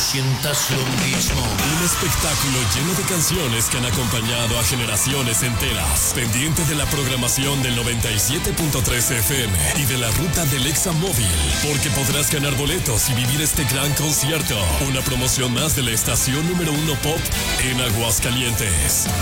sientas lo mismo. Un espectáculo lleno de canciones que han acompañado a generaciones enteras. Pendiente de la programación del 97.3 FM y de la ruta del Examóvil, porque podrás ganar boletos y vivir este gran concierto. Una promoción más de la estación número 1 Pop en Aguascalientes.